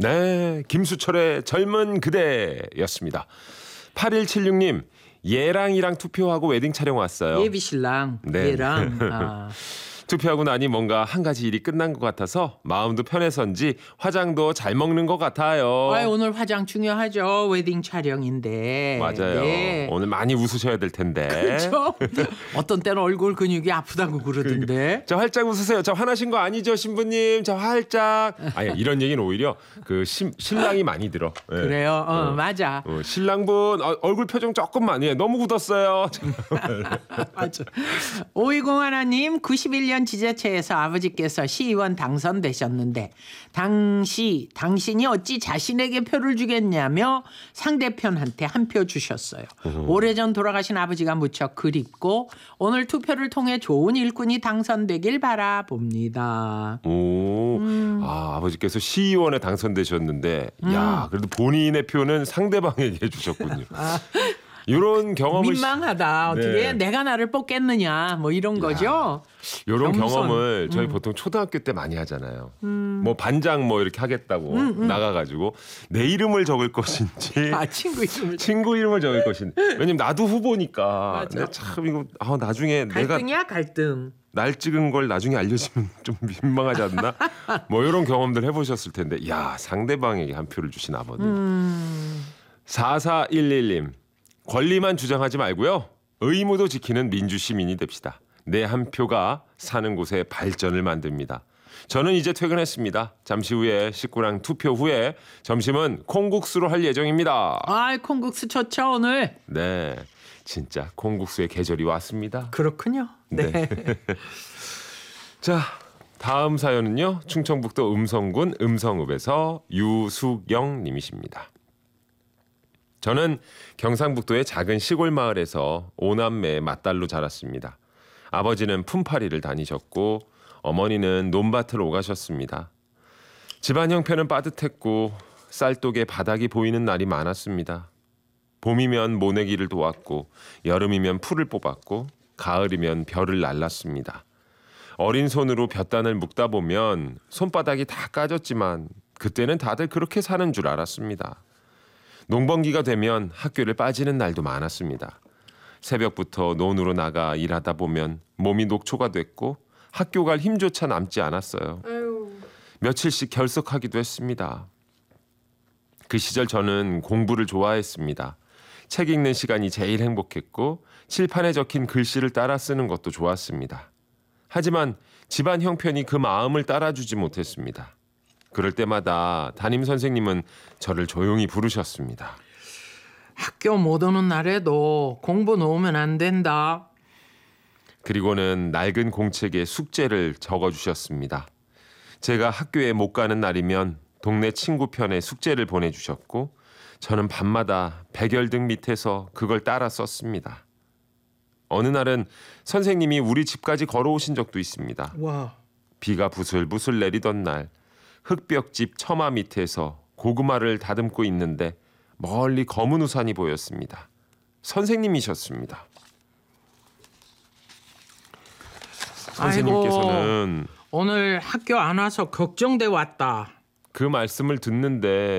네, 김수철의 젊은 그대였습니다. 8176님, 얘랑이랑 투표하고 웨딩 촬영 왔어요. 예비신랑 네. 얘랑. 아. 투표하고 나니 뭔가 한 가지 일이 끝난 것 같아서 마음도 편해서인지 화장도 잘 먹는 것 같아요. 아유, 오늘 화장 중요하죠. 웨딩 촬영인데. 맞아요. 네. 오늘 많이 웃으셔야 될 텐데. 그렇죠. 어떤 때는 얼굴 근육이 아프다고 그러던데. 저 활짝 웃으세요. 저 화나신 거 아니죠, 신부님? 저 활짝. 아니, 이런 얘기는 오히려 그 신랑이 많이 들어. 예. 그래요. 맞아. 신랑분 얼굴 표정 조금만 너무 굳었어요. 맞아. 5201님 91년 지자체에서 아버지께서 시의원 당선되셨는데 당신이 어찌 자신에게 표를 주겠냐며 상대편한테 한 표 주셨어요. 오래전 돌아가신 아버지가 무척 그립고 오늘 투표를 통해 좋은 일꾼이 당선되길 바라봅니다. 오, 아버지께서 시의원에 당선되셨는데, 야, 그래도 본인의 표는 상대방에게 주셨군요. 이런 경험을 민망하다. 어떻게 네. 내가 나를 뽑겠느냐 뭐 이런 거죠. 이런 겸손. 경험을 저희 보통 초등학교 때 많이 하잖아요. 뭐 반장 뭐 이렇게 하겠다고 나가가지고 내 이름을 적을 것인지 친구 이름을 적을 것인지. 왜냐면 나도 후보니까. 맞아. 참 이거 나중에 갈등이야 갈등. 날 찍은 걸 나중에 알려주면 좀 민망하지 않나? 뭐 이런 경험들 해보셨을 텐데, 야, 상대방에게 한 표를 주신 아버님. 4411님, 권리만 주장하지 말고요. 의무도 지키는 민주시민이 됩시다. 내 한 표가 사는 곳에 발전을 만듭니다. 저는 이제 퇴근했습니다. 잠시 후에 식구랑 투표 후에 점심은 콩국수로 할 예정입니다. 아, 콩국수 좋죠 오늘. 네, 진짜 콩국수의 계절이 왔습니다. 그렇군요. 네. 자, 다음 사연은요. 충청북도 음성군 음성읍에서 유숙영 님이십니다. 저는 경상북도의 작은 시골 마을에서 5남매의 맏딸로 자랐습니다. 아버지는 품팔이를 다니셨고 어머니는 논밭을 오가셨습니다. 집안 형편은 빠듯했고 쌀독에 바닥이 보이는 날이 많았습니다. 봄이면 모내기를 도왔고 여름이면 풀을 뽑았고 가을이면 벼를 날랐습니다. 어린 손으로 볕단을 묶다 보면 손바닥이 다 까졌지만 그때는 다들 그렇게 사는 줄 알았습니다. 농번기가 되면 학교를 빠지는 날도 많았습니다. 새벽부터 논으로 나가 일하다 보면 몸이 녹초가 됐고 학교 갈 힘조차 남지 않았어요. 며칠씩 결석하기도 했습니다. 그 시절 저는 공부를 좋아했습니다. 책 읽는 시간이 제일 행복했고 칠판에 적힌 글씨를 따라 쓰는 것도 좋았습니다. 하지만 집안 형편이 그 마음을 따라주지 못했습니다. 그럴 때마다 담임 선생님은 저를 조용히 부르셨습니다. 학교 못 오는 날에도 공부 놓으면 안 된다. 그리고는 낡은 공책에 숙제를 적어주셨습니다. 제가 학교에 못 가는 날이면 동네 친구 편에 숙제를 보내주셨고 저는 밤마다 백열등 밑에서 그걸 따라 썼습니다. 어느 날은 선생님이 우리 집까지 걸어오신 적도 있습니다. 와. 비가 부슬부슬 내리던 날 흙벽집 처마 밑에서 고구마를 다듬고 있는데 멀리 검은 우산이 보였습니다. 선생님이셨습니다. 선생님께서는 오늘 학교 안 와서 걱정돼 왔다. 그 말씀을 듣는데